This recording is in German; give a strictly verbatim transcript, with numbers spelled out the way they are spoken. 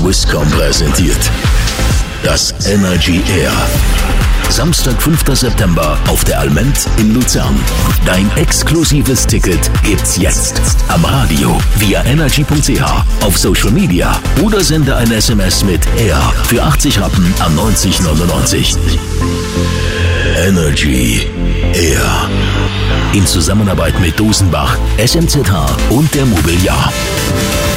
Swisscom präsentiert das Energy Air. Samstag, fünfter September auf der Alment in Luzern. Dein exklusives Ticket gibt's jetzt am Radio, via energy punkt c h, auf Social Media oder sende ein S M S mit Air für achtzig Rappen an neunzig neunundneunzig. Energy Air. In Zusammenarbeit mit Dosenbach, S M Z H und der Mobiliar.